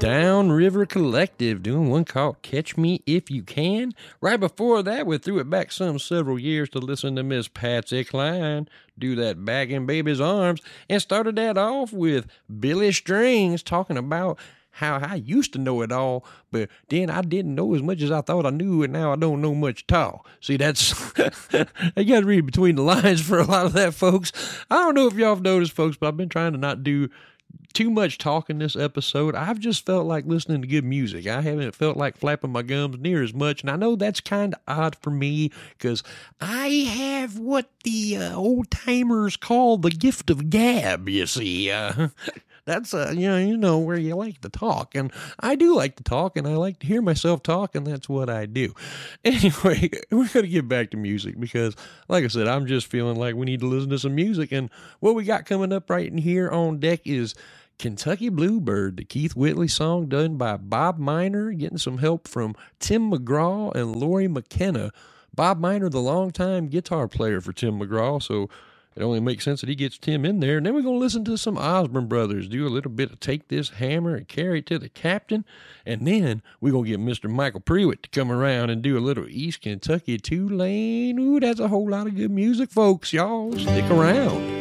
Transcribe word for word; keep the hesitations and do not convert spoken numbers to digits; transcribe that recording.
Downriver Collective doing one called Catch Me If You Can. Right before that, we threw it back some several years to listen to Miss Patsy Cline do that Back in Baby's Arms, and started that off with Billy Strings talking about how I used to know it all, but then I didn't know as much as I thought I knew, and now I don't know much at all. See, that's, you got to read between the lines for a lot of that, folks. I don't know if y'all have noticed, folks, but I've been trying to not do too much talking this episode. I've just felt like listening to good music. I haven't felt like flapping my gums near as much, and I know that's kind of odd for me because I have what the uh, old timers call the gift of gab, you see. Uh, that's, uh, you know, you know, where you like to talk, and I do like to talk, and I like to hear myself talk, and that's what I do. Anyway, we're going to get back to music because, like I said, I'm just feeling like we need to listen to some music, and what we got coming up right in here on deck is Kentucky Bluebird, the Keith Whitley song done by Bob Miner, getting some help from Tim McGraw and Lori McKenna. Bob Miner, the longtime guitar player for Tim McGraw, so it only makes sense that he gets Tim in there. And then we're going to listen to some Osborne Brothers, do a little bit of Take This Hammer and Carry It to the Captain. And then we're going to get Mister Michael Prewitt to come around and do a little East Kentucky two-lane. Ooh, that's a whole lot of good music, folks. Y'all stick around.